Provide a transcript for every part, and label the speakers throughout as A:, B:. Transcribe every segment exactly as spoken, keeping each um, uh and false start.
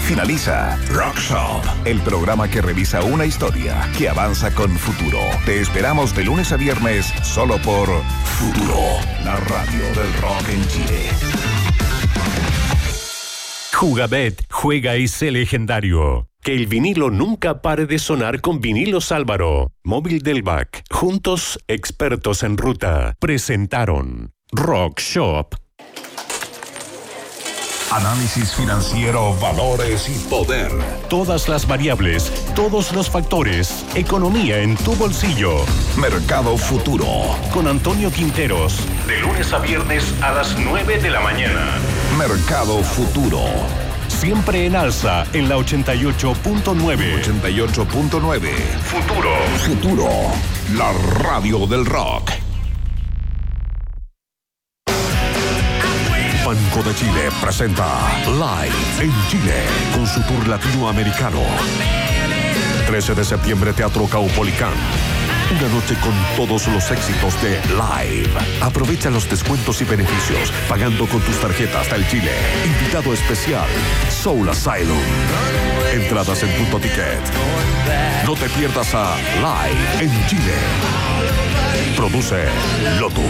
A: Finaliza Rock Shop, el programa que revisa una historia que avanza con futuro. Te esperamos de lunes a viernes solo por Futuro, la radio del rock en Chile.
B: Jugabet, juega y sé legendario. Que el vinilo nunca pare de sonar con Vinilos Álvaro. Móvil del B A C. Juntos, expertos en ruta. Presentaron Rock Shop.
A: Análisis financiero, valores y poder.
B: Todas las variables, todos los factores. Economía en tu bolsillo.
A: Mercado Futuro.
B: Con Antonio Quinteros. De lunes a viernes a las nueve de la mañana.
A: Mercado Futuro.
B: Siempre en alza en la ochenta y ocho punto nueve.
A: ochenta y ocho punto nueve.
B: Futuro.
A: Futuro. La radio del rock. Banco de Chile presenta Live en Chile con su tour latinoamericano. trece de septiembre, Teatro Caupolicán. Una noche con todos los éxitos de Live. Aprovecha los descuentos y beneficios pagando con tus tarjetas del Chile. Invitado especial, Soul Asylum. Entradas en Punto Ticket. No te pierdas a Live en Chile. Produce Lotus.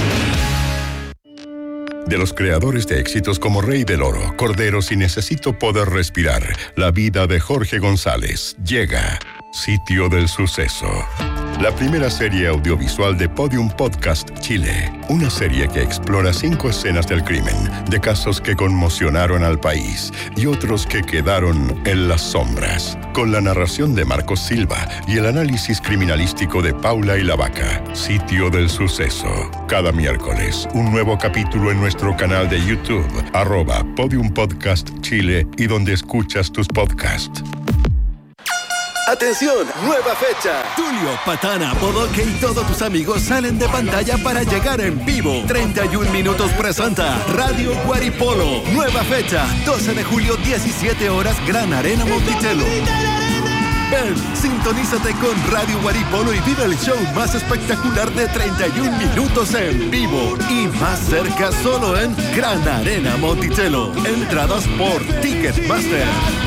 C: De los creadores de éxitos como Rey del Oro, Corderos y Necesito Poder Respirar, la vida de Jorge González llega. Sitio del Suceso. La primera serie audiovisual de Podium Podcast Chile. Una serie que explora cinco escenas del crimen, de casos que conmocionaron al país y otros que quedaron en las sombras. Con la narración de Marcos Silva y el análisis criminalístico de Paula y la Vaca. Sitio del Suceso. Cada miércoles, un nuevo capítulo en nuestro canal de YouTube, arroba Podium Podcast Chile y donde escuchas tus podcasts.
D: ¡Atención! ¡Nueva fecha! Tulio, Patana, Bodoque y todos tus amigos salen de pantalla para llegar en vivo. treinta y un minutos presenta Radio Guaripolo. Nueva fecha, doce de julio, diecisiete horas, Gran Arena Monticello. Ven, sintonízate con Radio Guaripolo y vive el show más espectacular de treinta y un minutos en vivo. Y más cerca solo en Gran Arena Monticello. Entradas por Ticketmaster.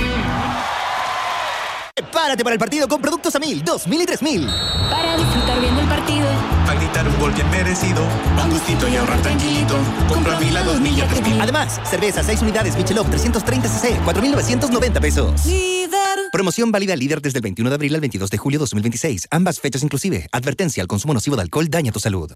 E: Prepárate para el partido con Productos a mil, dos mil y tres mil.
F: Para disfrutar bien del partido.
G: Para gritar un gol bien merecido. Un gustito y ahorrar tranquilito. Compra mil a dos mil y a tres mil.
E: Además, cerveza seis unidades Michelob trescientos treinta centilitros, cuatro mil novecientos noventa pesos.
F: Líder.
E: Promoción válida Líder desde el veintiuno de abril al veintidós de julio de dos mil veintiséis. Ambas fechas inclusive. Advertencia: el consumo nocivo de alcohol daña tu salud.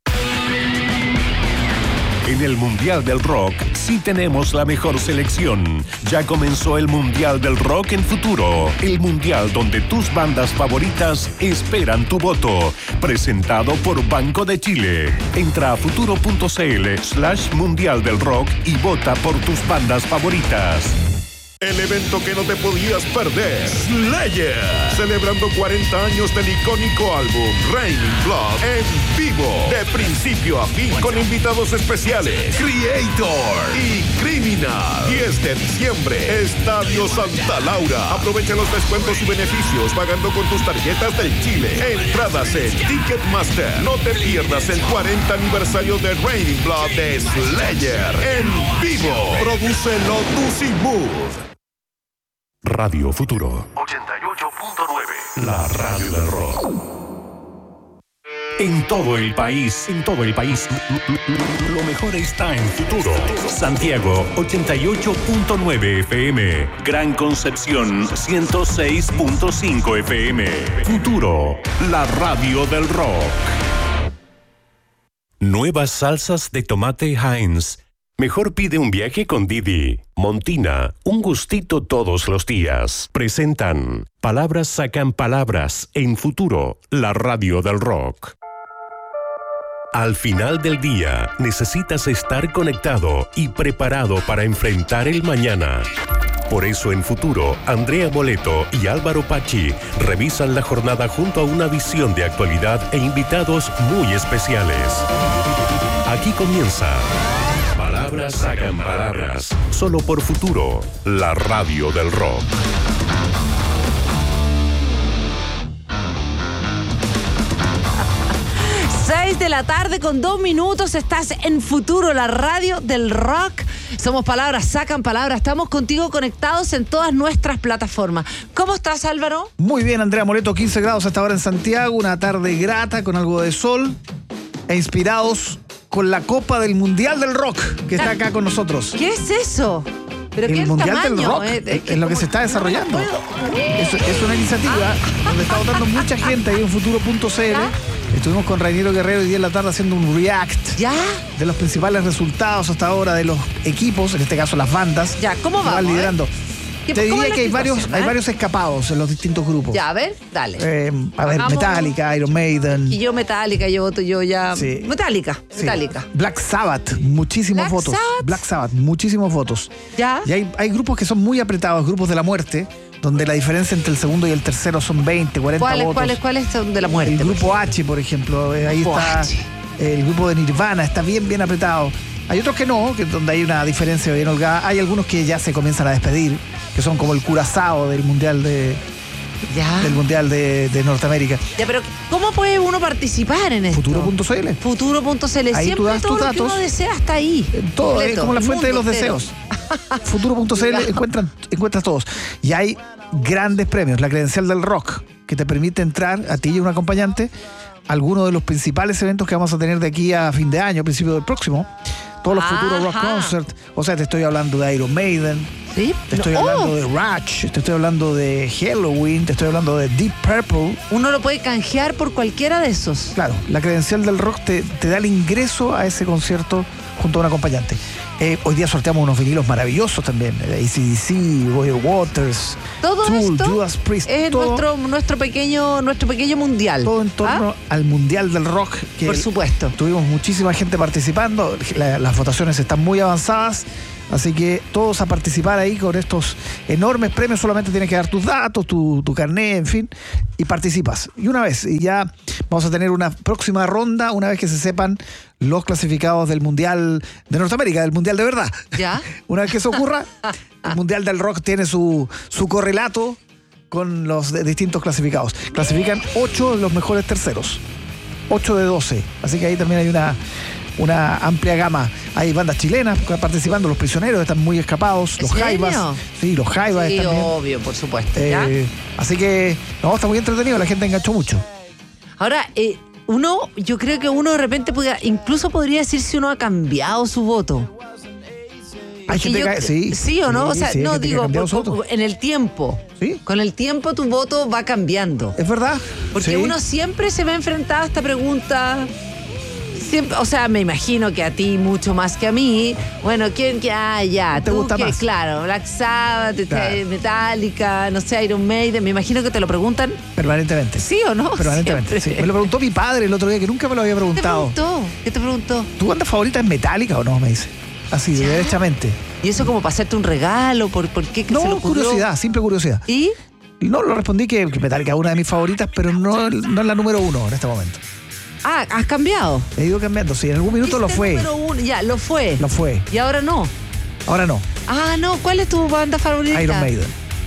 B: En el Mundial del Rock sí tenemos la mejor selección. Ya comenzó el Mundial del Rock en Futuro. El Mundial donde tus bandas favoritas esperan tu voto. Presentado por Banco de Chile. Entra a futuro.cl slash Mundial del Rock y vota por tus bandas favoritas.
A: El evento que no te podías perder. Slayer. Celebrando cuarenta años del icónico álbum Raining Blood en vivo. De principio a fin. Con invitados especiales. Creator y Criminal. diez de diciembre. Estadio Santa Laura. Aprovecha los descuentos y beneficios pagando con tus tarjetas del Chile. Entradas en Ticketmaster. No te pierdas el cuarenta aniversario de Raining Blood de Slayer en vivo. Produce Lotus y Mood.
B: Radio Futuro.
A: ochenta y ocho punto nueve.
B: La radio del rock. En todo el país, en todo el país, lo mejor está en Futuro. Santiago, ochenta y ocho punto nueve F M. Gran Concepción, ciento seis punto cinco F M. Futuro, la radio del rock. Nuevas salsas de tomate Heinz. Mejor pide un viaje con Didi. Montina, un gustito todos los días. Presentan Palabras sacan palabras en Futuro, la radio del rock. Al final del día, necesitas estar conectado y preparado para enfrentar el mañana. Por eso en Futuro, Andrea Boleto y Álvaro Pachi revisan la jornada junto a una visión de actualidad e invitados muy especiales. Aquí comienza Palabras sacan palabras, solo por Futuro, la radio del rock.
H: seis seis de la tarde con dos minutos. Estás en Futuro, la radio del rock. Somos Palabras Sacan Palabras. Estamos contigo conectados en todas nuestras plataformas. ¿Cómo estás, Álvaro?
I: Muy bien, Andrea Moreto. quince grados hasta ahora en Santiago. Una tarde grata con algo de sol. E inspirados con la Copa del Mundial del Rock que está acá con nosotros.
H: ¿Qué es eso? ¿Pero
I: el
H: qué
I: Mundial
H: tamaño,
I: del Rock
H: eh?
I: es, es lo que se está desarrollando.
H: No, no
I: es, es una iniciativa ah. donde está votando mucha gente ahí en futuro punto c l. Estuvimos con Rainiero Guerrero hoy día en la tarde haciendo un react
H: ¿Ya?
I: de los principales resultados hasta ahora de los equipos, en este caso las bandas.
H: Ya, ¿cómo vamos?
I: Van liderando.
H: ¿Qué,
I: Te diría que hay varios,
H: ¿eh?
I: hay varios escapados en los distintos grupos.
H: Ya, a ver, dale.
I: Eh, a ver,
H: Hagamos...
I: Metallica, Iron Maiden.
H: Y yo Metallica, yo voto yo ya.
I: Sí.
H: Metallica,
I: Sí.
H: Metallica.
I: Black Sabbath, muchísimos
H: Black
I: votos.
H: Sabbath.
I: Black Sabbath, muchísimos votos.
H: Ya.
I: Y hay, hay grupos que son muy apretados, grupos de la muerte, donde la diferencia entre el segundo y el tercero son veinte, cuarenta
H: ¿Cuáles,
I: votos.
H: cuáles, cuáles son de la muerte?
I: El grupo H, por ejemplo, eh, ahí
H: Grupo
I: está
H: H.
I: el grupo de Nirvana, está bien, bien apretado. Hay otros que no, que donde hay una diferencia bien holgada. Hay algunos que ya se comienzan a despedir, que son como el Curazao del Mundial de,
H: Ya.
I: del mundial de, de Norteamérica.
H: Ya, pero ¿cómo puede uno participar en esto?
I: futuro punto c l.
H: Futuro punto c l.
I: Ahí tú
H: Siempre
I: das
H: todo
I: tus
H: lo que uno
I: datos.
H: desea está ahí.
I: Todo,
H: completo,
I: es como la
H: el
I: fuente de los
H: mundo entero.
I: deseos. futuro punto c l encuentran, encuentras todos. Y hay grandes premios. La credencial del rock, que te permite entrar a ti y un acompañante a alguno de los principales eventos que vamos a tener de aquí a fin de año, principio del próximo. Todos los futuros rock
H: Ajá.
I: concert. O sea, te estoy hablando de Iron Maiden.
H: ¿Sí?
I: Te estoy
H: No.
I: hablando
H: Oh,
I: de Rush. Te estoy hablando de Halloween. Te estoy hablando de Deep Purple.
H: Uno lo puede canjear por cualquiera de esos.
I: Claro, la credencial del rock te, te da el ingreso a ese concierto junto a un acompañante. Eh, hoy día sorteamos unos vinilos maravillosos también. A C D C, Roger Waters,
H: Todo
I: Tool,
H: esto
I: Judas Priest.
H: es
I: todo,
H: nuestro, nuestro, pequeño, nuestro pequeño mundial.
I: todo en torno
H: ¿Ah?
I: al Mundial del Rock. Que
H: Por supuesto.
I: Tuvimos muchísima gente participando. La- las votaciones están muy avanzadas. Así que todos a participar ahí con estos enormes premios. Solamente tienes que dar tus datos, tu, tu carnet, en fin, y participas. Y una vez, y ya vamos a tener una próxima ronda, una vez que se sepan los clasificados del Mundial de Norteamérica, del Mundial de verdad.
H: ¿Ya?
I: Una vez que eso ocurra, el Mundial del Rock tiene su, su correlato con los de- distintos clasificados. Clasifican ocho de los mejores terceros. ocho de doce. Así que ahí también hay una... una amplia gama. Hay bandas chilenas participando, Los Prisioneros están muy escapados,
H: ¿En
I: Los
H: serio?
I: Jaivas. Sí, Los Jaivas
H: Sí,
I: están bien.
H: obvio, por supuesto. ¿ya?
I: Eh, así que, no, está muy entretenido, la gente enganchó mucho.
H: Ahora, eh, uno, yo creo que uno de repente puede, incluso podría decir si uno ha cambiado su voto.
I: Hay
H: Porque
I: gente
H: yo-
I: que, sí,
H: sí o no, o
I: sí,
H: sea,
I: sí, hay
H: no
I: gente que ha
H: digo,
I: cambiado
H: por-
I: su voto.
H: por- en el tiempo.
I: Sí.
H: Con el tiempo tu voto va cambiando.
I: Es verdad.
H: Porque
I: Sí.
H: uno siempre se ve enfrentado a esta pregunta. Siempre, o sea, me imagino que a ti mucho más que a mí. Bueno, ¿quién que ah, ya?
I: ¿Te
H: tú
I: gusta
H: que,
I: más?
H: claro, Black Sabbath, este,
I: Claro.
H: Metallica, no sé, Iron Maiden. Me imagino que te lo preguntan.
I: Permanentemente.
H: ¿Sí o no?
I: Permanentemente.
H: Siempre.
I: Sí. Me lo preguntó mi padre el otro día, que nunca me lo había
H: ¿Qué te
I: preguntado.
H: preguntó? ¿Qué te preguntó?
I: ¿Tu banda favorita es Metallica o no? Me dice. Así,
H: ¿Ya?
I: derechamente.
H: ¿Y eso como para hacerte un regalo? ¿Por, por qué? ¿Qué se le
I: No,
H: ocurrió?
I: curiosidad, simple curiosidad.
H: ¿Y?
I: No, lo respondí que, que Metallica es una de mis favoritas, pero no, no es la número uno en este momento.
H: Ah, ¿has cambiado?
I: He ido cambiando, sí, en algún minuto lo
H: Dijiste
I: fue.
H: número uno, ya, lo fue.
I: Lo fue.
H: Y ahora no.
I: Ahora no.
H: Ah, no, ¿cuál es tu banda favorita?
I: Iron Maiden.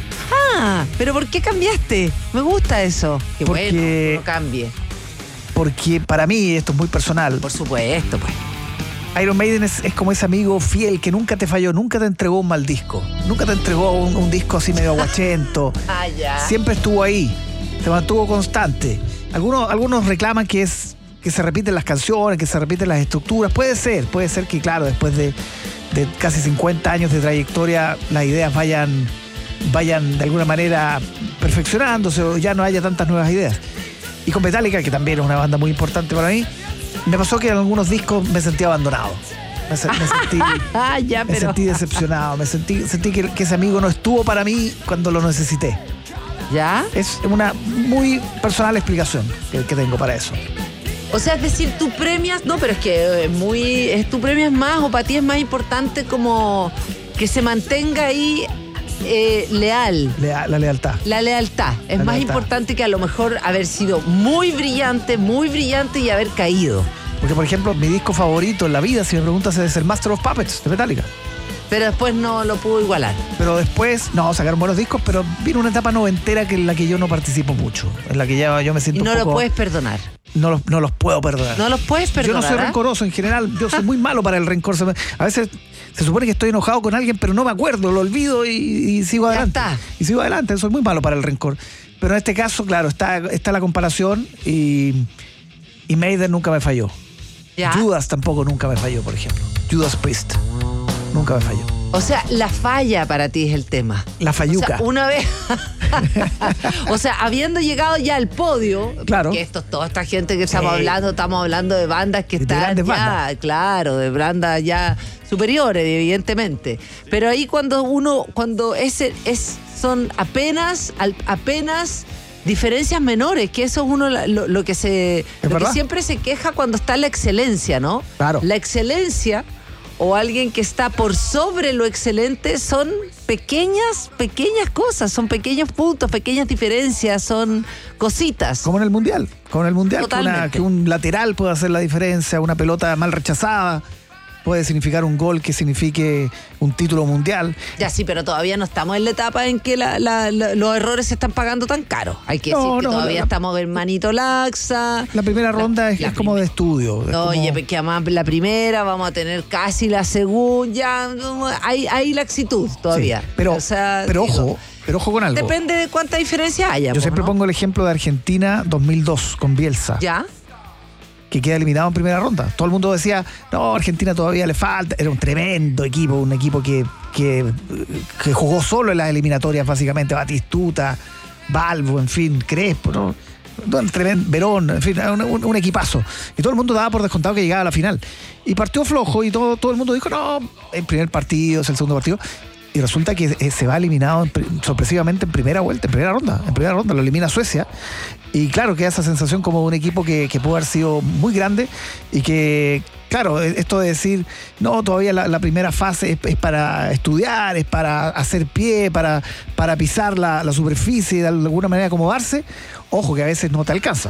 H: Ah, pero ¿por qué cambiaste? Me gusta eso. Qué
I: Porque-
H: bueno, no cambie.
I: Porque para mí, esto es muy personal,
H: Por supuesto, pues.
I: Iron Maiden es, es como ese amigo fiel que nunca te falló, nunca te entregó un mal disco. Nunca te entregó un, un disco así medio aguachento.
H: Ah, ya.
I: Siempre estuvo ahí, se mantuvo constante. Algunos, algunos reclaman que es que se repiten las canciones, que se repiten las estructuras. Puede ser, puede ser que, claro, después de, de casi cincuenta años de trayectoria, las ideas vayan, vayan de alguna manera perfeccionándose o ya no haya tantas nuevas ideas. Y con Metallica, que también es una banda muy importante para mí, me pasó que en algunos discos me sentí abandonado. Me, se- me sentí,
H: Ah, ya,
I: me
H: pero.
I: sentí decepcionado. Me sentí, sentí que, que ese amigo no estuvo para mí cuando lo necesité.
H: ¿Ya?
I: Es una muy personal explicación que, que tengo para eso.
H: O sea, es decir, tú premias. No, pero es que es muy. Es, tú premias más o para ti es más importante como que se mantenga ahí eh, leal.
I: Lea- la lealtad.
H: La lealtad. Es
I: La
H: más
I: lealtad.
H: importante que a lo mejor haber sido muy brillante, muy brillante y haber caído.
I: Porque, por ejemplo, mi disco favorito en la vida, si me preguntas, es el Master of Puppets de Metallica.
H: Pero después no lo pudo igualar.
I: Pero después, no, sacaron buenos discos, pero vino una etapa noventera que en la que yo no participo mucho, en la que ya yo me siento
H: Y no
I: un poco...
H: lo puedes perdonar.
I: No los, no los puedo perdonar.
H: No los puedes perdonar.
I: Yo no soy
H: ¿eh?
I: rencoroso en general, yo soy muy malo para el rencor. Se me- A veces se supone que estoy enojado con alguien, pero no me acuerdo, lo olvido y, y sigo
H: Ya
I: adelante.
H: está.
I: Y sigo adelante, soy muy malo para el rencor. Pero en este caso, claro, está, está la comparación y, y Maiden nunca me falló.
H: Ya.
I: Judas tampoco nunca me falló, por ejemplo. Judas Priest nunca me falló.
H: O sea, la falla para ti es el tema.
I: La falluca.
H: O sea, una vez. O sea, habiendo llegado ya al podio,
I: Claro.
H: que esto, toda esta gente que estamos
I: Sí.
H: hablando, estamos hablando de bandas que
I: De
H: están
I: grandes
H: ya,
I: bandas.
H: claro, de bandas ya superiores, evidentemente. Pero ahí cuando uno, cuando ese es, son apenas, al- apenas diferencias menores, que eso es uno lo, lo que se,
I: ¿Es
H: lo que
I: verdad?
H: siempre se queja cuando está la excelencia, ¿no?
I: Claro.
H: La excelencia o alguien que está por sobre lo excelente son pequeñas, pequeñas cosas, son pequeños puntos, pequeñas diferencias, son cositas.
I: Como en el Mundial. Como en el Mundial, que, una-
H: Totalmente.
I: que un lateral puede hacer la diferencia, una pelota mal rechazada puede significar un gol que signifique un título mundial.
H: Ya sí, pero todavía no estamos en la etapa en que la- la- la- los errores se están pagando tan caro. Hay que
I: No,
H: decir que
I: no,
H: todavía
I: la-
H: estamos en manito laxa.
I: La primera ronda es,
H: la
I: es como de estudio. es
H: No,
I: como-
H: oye, que además la primera, vamos a tener casi la segunda, ya no, hay, hay laxitud todavía.
I: Sí, pero,
H: O sea,
I: pero
H: digo,
I: ojo, pero ojo con algo.
H: depende de cuánta diferencia haya.
I: Yo
H: pues,
I: siempre
H: ¿no?
I: pongo el ejemplo de Argentina dos mil dos con Bielsa,
H: ¿Ya?
I: que queda eliminado en primera ronda. Todo el mundo decía, no, Argentina todavía le falta. Era un tremendo equipo, un equipo que, que, que jugó solo en las eliminatorias, básicamente. Batistuta, Balbo, en fin, Crespo, ¿no? No, el tremendo Verón, en fin, un, un- un equipazo. Y todo el mundo daba por descontado que llegaba a la final. Y partió flojo y todo, todo el mundo dijo, no, el primer partido, es el segundo partido. Y resulta que eh, se va eliminado en pri- sorpresivamente en primera vuelta, en primera ronda. En primera ronda lo elimina Suecia. Y claro, queda esa sensación como de un equipo que, que pudo haber sido muy grande y que, claro, esto de decir, no, todavía la, la primera fase es, es para estudiar, es para hacer pie, para, para pisar la, la superficie, de alguna manera acomodarse. Ojo que a veces no te alcanza.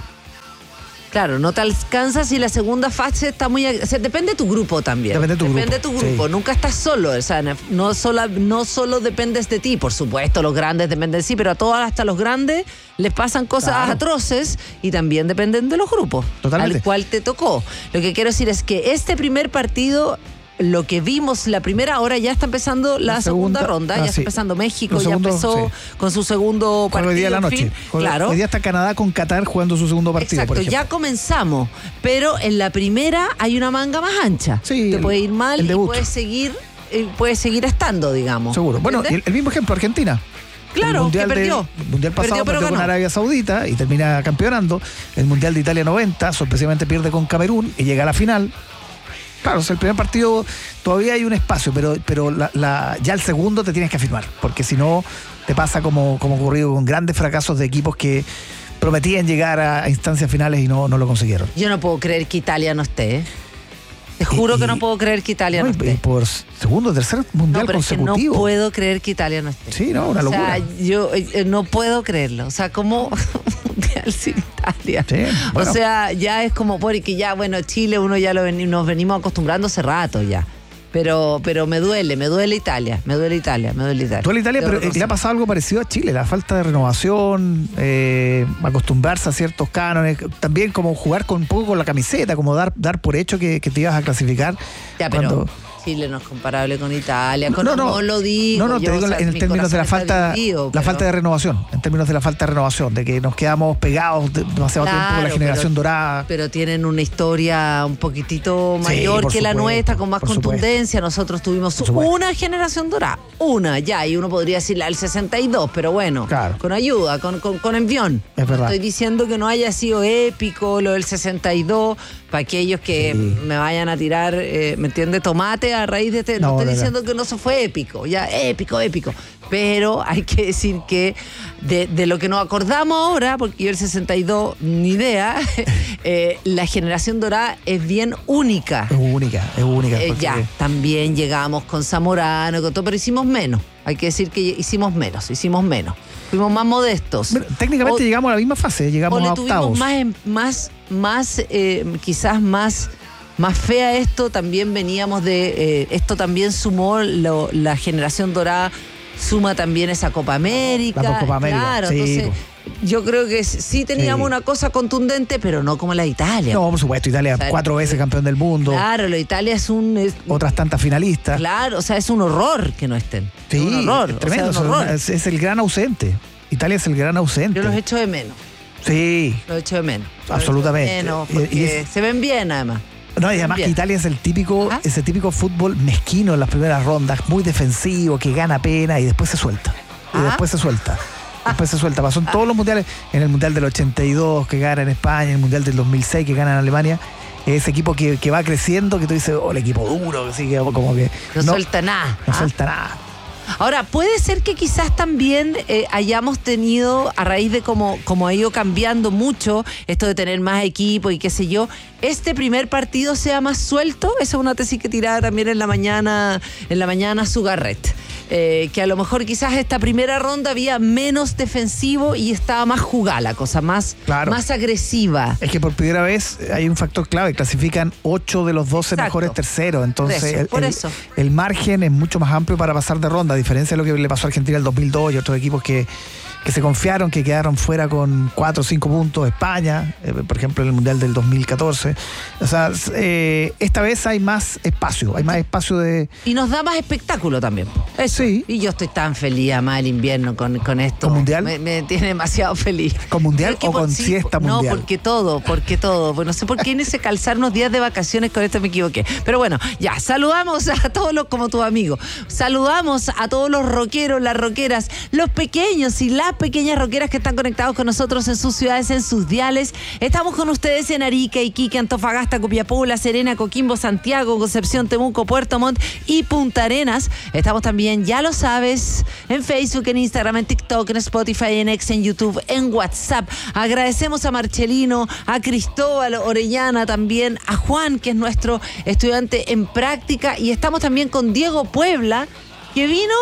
H: Claro, no te alcanzas y la segunda fase está muy... O sea, depende de tu grupo también.
I: Depende de tu
H: Depende
I: grupo,
H: de tu grupo.
I: sí.
H: Nunca estás solo. O sea, no solo, no solo dependes de ti. Por supuesto, los grandes dependen de sí, pero a todos, hasta los grandes, les pasan cosas
I: Claro.
H: atroces y también dependen de los grupos.
I: Totalmente.
H: Al cual te tocó. Lo que quiero decir es que este primer partido... Lo que vimos la primera, ahora ya está empezando la,
I: La
H: segunda,
I: segunda,
H: ronda,
I: ah,
H: ya está
I: sí.
H: empezando México,
I: Los
H: ya
I: segundos,
H: empezó
I: sí.
H: con su segundo
I: Juega
H: partido.
I: hoy día de la
H: en
I: noche.
H: fin.
I: Juega-
H: Claro.
I: Hoy día está Canadá con Qatar jugando su segundo partido,
H: Exacto,
I: por ejemplo.
H: ya comenzamos, pero en la primera hay una manga más ancha.
I: Sí,
H: te
I: el-
H: puede ir mal
I: el
H: y
I: debut.
H: puedes seguir, eh, puedes seguir estando, digamos.
I: Seguro. Bueno, y el,
H: ¿Entiendes?
I: el mismo ejemplo, Argentina.
H: Claro,
I: el mundial
H: que
I: de-
H: perdió.
I: el mundial pasado
H: Perdió, pero
I: perdió con
H: ganó.
I: Arabia Saudita y termina campeonando. El mundial de Italia noventa, sorpresivamente pierde con Camerún y llega a la final. Claro, o sea, el primer partido todavía hay un espacio, pero, pero la- la- ya el segundo te tienes que afirmar, porque si no te pasa como, como ocurrido con grandes fracasos de equipos que prometían llegar a, a instancias finales y no, no lo consiguieron.
H: Yo no puedo creer que Italia no esté. ¿eh? Te juro
I: Y-
H: que no puedo creer que Italia no,
I: No, y- y
H: esté.
I: por segundo, tercer mundial
H: No, pero es que no
I: consecutivo.
H: puedo creer que Italia no esté.
I: Sí, no, una
H: O sea,
I: locura.
H: yo eh, eh, no puedo creerlo. O sea, como mundial sin Italia.
I: Sí, bueno.
H: O sea, ya es como porque ya, bueno, Chile uno ya lo veni- nos venimos acostumbrando hace rato ya. Pero, pero me duele, me duele Italia, me duele Italia, me duele Italia.
I: Duele Italia,
H: Debo
I: pero eh, le ha
H: reconocer.
I: pasado algo parecido a Chile, la falta de renovación, eh, acostumbrarse a ciertos cánones, también como jugar con un poco con la camiseta, como dar, dar por hecho que, que te ibas a clasificar.
H: Ya, pero
I: cuando-
H: Chile no es comparable con Italia. Con,
I: No,
H: no,
I: no.
H: lo digo.
I: No, no, te
H: yo,
I: digo
H: o sea,
I: en
H: mi
I: términos de la
H: corazón está
I: falta,
H: dividido,
I: la
H: pero-
I: falta de renovación, en términos de la falta de renovación, de que nos quedamos pegados de- demasiado tiempo con la
H: Claro,
I: generación
H: pero-
I: dorada.
H: Pero tienen una historia un poquitito
I: Sí,
H: mayor
I: por
H: que la
I: supuesto,
H: nuestra, con más
I: por supuesto.
H: contundencia. Nosotros tuvimos
I: Por supuesto.
H: una generación dorada, una ya, y uno podría decir la del sesenta y dos, pero bueno,
I: Claro.
H: con ayuda, con, con, con envión.
I: Es verdad.
H: Estoy diciendo que no haya sido épico lo del sesenta y dos, para aquellos que
I: Sí.
H: me vayan a tirar, eh, ¿me entiende? Tomate a raíz de este. No,
I: No,
H: estoy
I: no, no.
H: diciendo que no se fue épico, ya, épico, épico. Pero hay que decir que de, de lo que nos acordamos ahora, porque yo el sesenta y dos, ni idea, eh, la generación dorada es bien única.
I: Es única, es única.
H: Eh,
I: porque-
H: ya, también llegamos con Zamorano, con todo, pero hicimos menos. Hay que decir que hicimos menos, hicimos menos. Fuimos más modestos.
I: Bueno, técnicamente
H: O-
I: llegamos a la misma fase, llegamos
H: o le
I: a
H: tuvimos
I: octavos.
H: más, em- más, más eh, quizás más más fea a esto, también veníamos de, eh, esto también sumó lo, la generación dorada, suma también esa Copa América.
I: La Copa América,
H: claro,
I: sí,
H: entonces yo creo que sí teníamos
I: sí.
H: una cosa contundente, pero no como la de Italia.
I: No, por supuesto, Italia, o sea, cuatro veces campeón del mundo.
H: Claro, lo de Italia es un... Es,
I: otras tantas finalistas.
H: Claro, o sea, es un horror que no estén.
I: Sí,
H: es un horror.
I: Es tremendo,
H: o sea, un horror.
I: Es, es el gran ausente. Italia es el gran ausente.
H: Yo los echo de menos.
I: Sí.
H: Los echo de menos.
I: Absolutamente.
H: De menos porque y, y es, se ven bien, además.
I: No, y además que Italia es el típico, ¿Ah? ese típico fútbol mezquino en las primeras rondas, muy defensivo, que gana pena y después se suelta. Y ¿Ah? después se suelta. Después se suelta. Pasó en todos los mundiales, en el mundial del ochenta y dos que gana en España, en el mundial del dos mil seis que gana en Alemania. Ese equipo que, que va creciendo, que tú dices, oh, el equipo duro, así que como que.
H: No, no suelta nada.
I: No
H: ¿ah?
I: suelta nada.
H: Ahora, puede ser que quizás también eh, hayamos tenido, a raíz de cómo, cómo ha ido cambiando mucho esto de tener más equipo y qué sé yo, este primer partido sea más suelto. Esa es una tesis que tiraba también en la mañana, en la mañana Sugarret. Eh, que a lo mejor quizás esta primera ronda había menos defensivo y estaba más jugada la cosa, más, claro. más agresiva.
I: Es que por primera vez hay un factor clave, clasifican ocho de los doce Exacto. mejores terceros, entonces
H: por eso,
I: el,
H: por
I: el,
H: eso.
I: el margen es mucho más amplio para pasar de ronda, a diferencia de lo que le pasó a Argentina el dos mil dos y otros equipos que, que se confiaron, que quedaron fuera con cuatro o cinco puntos, España, eh, por ejemplo en el Mundial del dos mil catorce. O sea, eh, esta vez hay más espacio, hay más espacio de...
H: Y nos da más espectáculo también. Eso. Sí. Y yo estoy tan feliz, además, el invierno con, con esto.
I: ¿Con mundial?
H: Me, me tiene demasiado feliz.
I: ¿Con mundial o con sí, siesta mundial?
H: No, porque todo, porque todo. Pues no sé por qué en ese calzar unos días de vacaciones, con esto me equivoqué. Pero bueno, ya, saludamos a todos los, como tus amigos, saludamos a todos los rockeros, las rockeras, los pequeños y las pequeñas rockeras que están conectados con nosotros en sus ciudades, en sus diales. Estamos con ustedes en Arica, Iquique, Antofagasta, Copiapó, La Serena, Coquimbo, Santiago, Concepción, Temuco, Puerto Montt y Punta Arenas. Estamos también, ya lo sabes, en Facebook, en Instagram, en TikTok, en Spotify, en X, en YouTube, en WhatsApp. Agradecemos a Marcelino, a Cristóbal Orellana también, a Juan, que es nuestro estudiante en práctica, y estamos también con Diego Puebla, que vino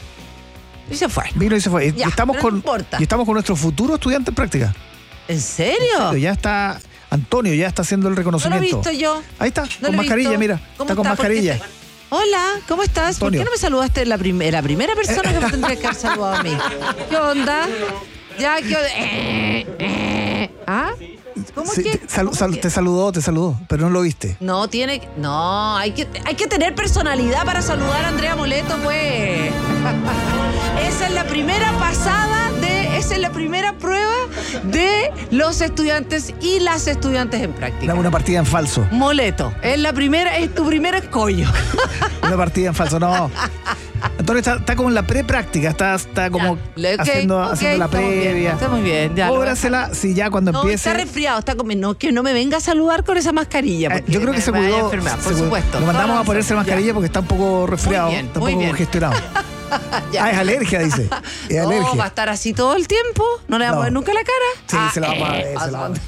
H: y se fue.
I: Vino y se fue.
H: Ya,
I: y, estamos con,
H: no
I: y estamos con nuestro futuro estudiante en práctica.
H: ¿En serio?
I: ¿En serio? Ya está... Antonio ya está haciendo el reconocimiento.
H: No lo he visto yo.
I: Ahí está,
H: no
I: con mascarilla,
H: visto.
I: mira. Está con mascarilla.
H: Te... Hola, ¿cómo estás?
I: Antonio.
H: ¿Por qué no me saludaste la, prim la primera persona que me tendría que haber saludado a mí? ¿Qué onda? Ya, ¿qué onda? Eh, eh. ¿Ah? ¿Cómo
I: sí,
H: que?
I: Te, sal,
H: ¿Cómo
I: sal,
H: que?
I: te saludó, te saludó, pero no lo viste.
H: No, tiene... No, hay que, hay que tener personalidad para saludar a Andrea Moleto, pues. Esa es la primera pasada de... Esa es la primera prueba de los estudiantes y las estudiantes en práctica.
I: Dame una partida en falso.
H: Moleto. Es la primera, es tu primer escollo.
I: Una partida en falso, no. Antonio está, está como en la pre-práctica, está, está como
H: ya, okay,
I: haciendo,
H: okay,
I: haciendo la previa.
H: Está muy bien. Ya,
I: Cóbrasela si ya cuando
H: no,
I: empiece.
H: Está resfriado, está como, no, que no me venga a saludar con esa mascarilla.
I: Eh, yo creo que se cuidó.
H: Enfermar, por
I: se
H: supuesto.
I: Lo mandamos a ponerse mascarilla ya. Porque está un poco resfriado,
H: muy bien,
I: está un
H: muy
I: poco
H: bien.
I: congestionado. Ah, es alergia, dice. Es
H: no,
I: alergia.
H: va a estar así todo el tiempo. ¿No le vamos
I: no.
H: a ver nunca la cara?
I: Sí,
H: ah,
I: se la vamos
H: eh,
I: a ver, se la vamos a ver.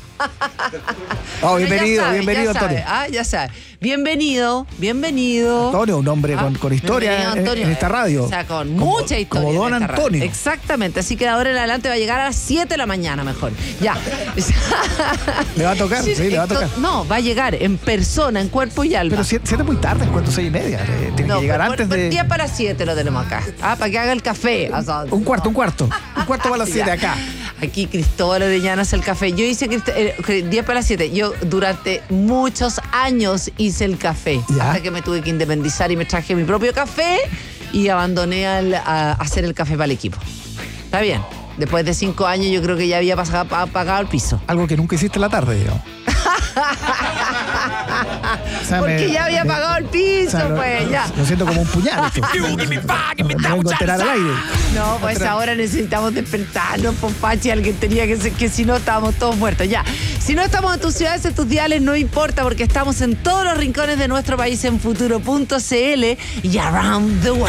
H: Oh,
I: bienvenido,
H: sabe,
I: bienvenido, Antonio.
H: Sabe, ah, ya sabes. Bienvenido, bienvenido.
I: Antonio, un hombre
H: ah,
I: con, con historia en, en esta radio.
H: O sea, con
I: como,
H: mucha historia.
I: Como don Antonio.
H: Radio. Exactamente. Así que de ahora en adelante va a llegar a las siete de la mañana mejor. Ya.
I: ¿Le va a tocar? Sí, sí, le va a tocar.
H: No, va a llegar en persona, en cuerpo y alma.
I: Pero siete, siete muy tarde, en cuanto seis y media. Eh, tiene
H: no,
I: que llegar
H: por,
I: antes
H: por,
I: de...
H: Por día para las siete lo tenemos acá. Ah, para que haga el café. O sea,
I: un cuarto, un cuarto. Un cuarto para las siete acá.
H: Aquí Cristóbal Orellana hace el café. Yo hice diez para las siete. Yo durante muchos años hice el café.
I: ¿Ya?
H: Hasta que me tuve que independizar y me traje mi propio café y abandoné al, a hacer el café para el equipo. Está bien. Después de cinco años yo creo que ya había pasado, pagado el piso.
I: Algo que nunca hiciste en la tarde, digamos.
H: O sea, porque me, ya había me, pagado el piso, o sea, pues
I: lo,
H: ya.
I: Lo siento como un puñal. Esto. me, me vengo a enterar al aire.
H: No, pues ahora necesitamos despertarnos, Pompachi, alguien tenía que ser, que si no estábamos todos muertos. Ya, si no estamos en tus ciudades, en tus diales, no importa, porque estamos en todos los rincones de nuestro país en futuro punto c l y around the world.